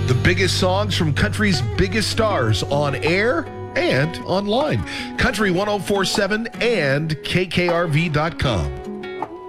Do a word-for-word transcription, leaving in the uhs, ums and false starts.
The biggest songs from country's biggest stars on air and online. Country ten forty-seven and K K R V dot com.